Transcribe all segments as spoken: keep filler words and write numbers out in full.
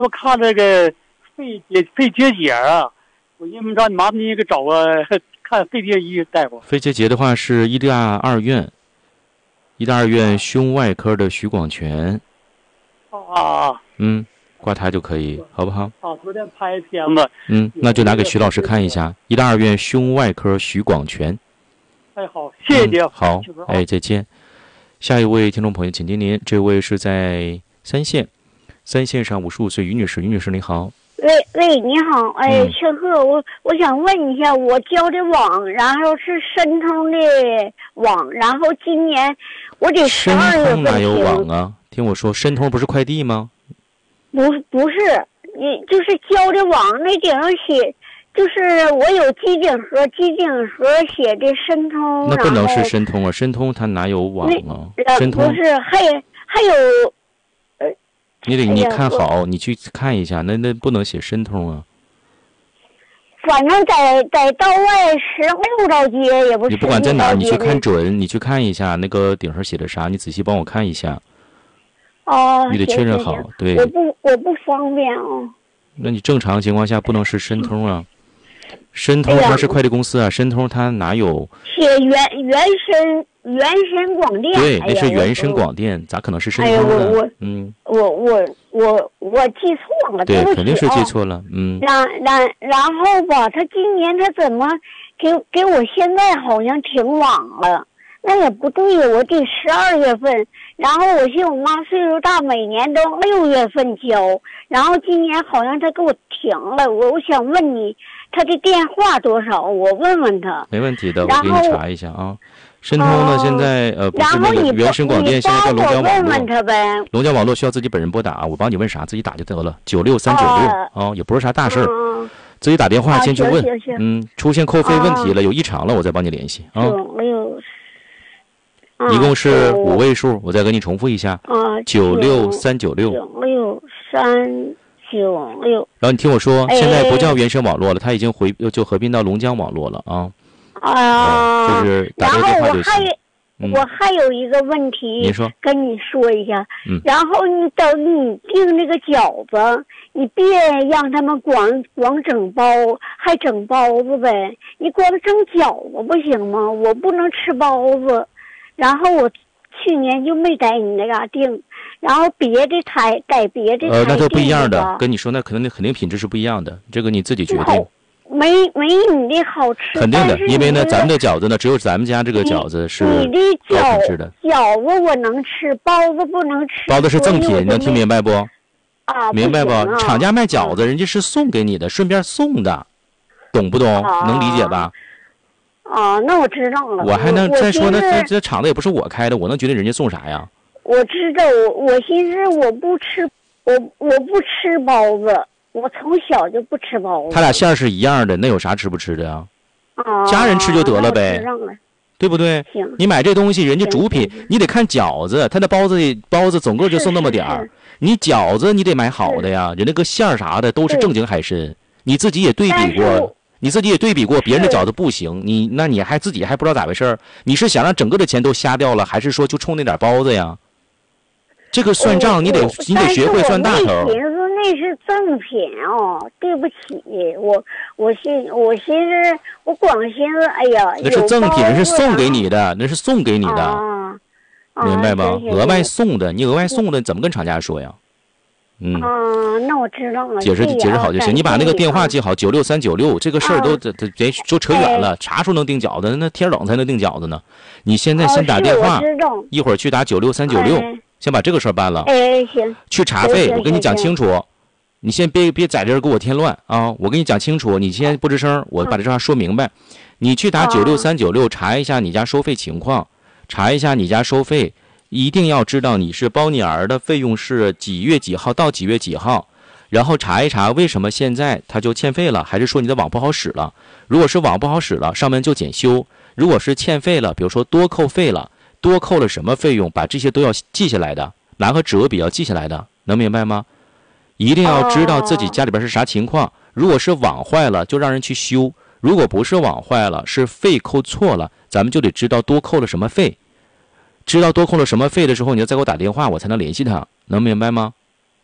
我看这个肺结肺结节啊，我因为让你麻烦你给找个看肺结医大夫。 肺结节的话是医大二院，医大二院胸外科的徐广全。 啊， 嗯，挂他就可以，好不好？ 啊，昨天拍片子。 嗯，那就拿给徐老师看一下，医大二院胸外科徐广全。 哎，好，谢谢你。 嗯、好，哎，再见。下一位听众朋友，请听您，这位是在三线。三线上五十五岁于女士，于女士您好。 喂喂，你好，哎，陈赫、嗯，我我想问一下，我交的网，然后是申通的网，然后今年我得十二月份申通哪有网啊？听我说，申通不是快递吗？ 不不是，你就是交的网，那顶上写，就是我有机顶盒，机顶盒写的申通。 那不能是申通啊，申通它哪有网啊？申通不是，还有还有。 你得你看好，你去看一下，那那不能写申通啊。 反正在在道外十六道街也不是。 你不管在哪儿，你去看准，你去看一下那个顶上写的啥，你仔细帮我看一下。 哦。 你得确认好，对。 我不我不方便哦。 那你正常情况下不能是申通啊，申通它是快递公司啊，申通它哪有？ 写原原申。原申广电， 对，那是原申广电，咋可能是申通呢？ 哎、我嗯， 我我我我记错了， 对， 对肯定是记错了，嗯。 然然然后吧，他今年他怎么给给我现在好像挺晚了？那也不对，我得十二月份，然后我寻我妈岁数大，每年都六月份交，然后今年好像他给我停了，我我想问你，他的电话多少？我问问他。 没问题的，我给你查一下啊。申通呢？现在呃不是那个原申广电，现在叫龙江网络。龙江网络需要自己本人拨打，我帮你问啥，自己打就得了。九六三九六啊，也不是啥大事儿，自己打电话先去问。嗯，出现扣费问题了，有异常了，我再帮你联系啊。 没有。 一共是五位数，我再给你重复一下。 啊， 九六三九六。 九六三九六。 然后你听我说，现在不叫原申网络了，它已经回就合并到龙江网络了啊。 啊， 就是打这个电话就行。 然后我还、嗯、我还有一个问题， 你说跟你说一下。 嗯。 然后你等你订那个饺子，你别让他们光光整包，还整包子呗。你光整饺子不行吗？我不能吃包子。然后我去年就没在你那嘎订，然后别的台在别的台呃，那都不一样的。跟你说，那可能肯定品质是不一样的，这个你自己决定。 没没你的好吃， 肯定的，因为呢，咱们的饺子呢，只有咱们家这个饺子是你的高品质的。 饺子我能吃，包子不能吃。 包子是赠品，能听明白不？ 啊， 明白不？ 啊、 厂家卖饺子，人家是送给你的，顺便送的，懂不懂？ 啊、 能理解吧？ 啊，那我知道了。 我还能再说呢， 这这厂子也不是我开的，我能决定人家送啥呀？ 我知道，我我寻思我不吃，我我不吃包子。我从小就不吃包子。 他俩馅儿是一样的，那有啥吃不吃的呀？ 啊， 家人吃就得了呗，对不对？ 行。 你买这东西，人家主品，你得看饺子，他那包子包子总个就送那么点儿。你饺子你得买好的呀，人那个馅儿啥的都是正经海参。你自己也对比过，你自己也对比过，别人的饺子不行，你那你还自己还不知道咋回事儿？你是想让整个的钱都瞎掉了，还是说就冲那点包子呀？这个算账你得你得学会算大头。 那是赠品哦，对不起，我我寻我寻思，我光寻思，哎呀， 那是赠品，那是送给你的，那是送给你的， 啊、 明白吗？额外送的，你额外送的怎么跟厂家说呀？嗯， 啊，那我知道了， 解释解释好就行。你把那个电话记好，九六三九六，这个事儿都这这别都扯远了，啥时候能订饺子？那天冷才能订饺子呢。你现在先打电话， 哦、 一会儿去打九六三九六，先把这个事儿办了。 哎，行。 去查费，我跟你讲清楚。你先别别在这儿给我添乱啊！我跟你讲清楚，你先不吱声，我把这话说明白。你去打九六三九六查一下你家收费情况，查一下你家收费，一定要知道你是包你儿的费用是几月几号到几月几号，然后查一查为什么现在他就欠费了，还是说你的网不好使了？如果是网不好使了，上门就检修；如果是欠费了，比如说多扣费了，多扣了什么费用，把这些都要记下来的，拿个折笔要记下来的，能明白吗？一定要知道自己家里边是啥情况。如果是网坏了，就让人去修；如果不是网坏了，是费扣错了，咱们就得知道多扣了什么费。知道多扣了什么费的时候，你要再给我打电话，我才能联系他，能明白吗？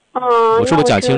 嗯， 我是不是讲清楚？